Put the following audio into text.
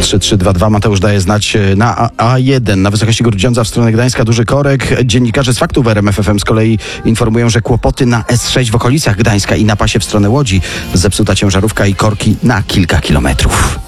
33322. Mateusz daje znać na A1. Na wysokości Grudziądza w stronę Gdańska duży korek. Dziennikarze z faktów RMF FM z kolei informują, że kłopoty na S6 w okolicach Gdańska i na pasie w stronę Łodzi. Zepsuta ciężarówka i korki na kilka kilometrów.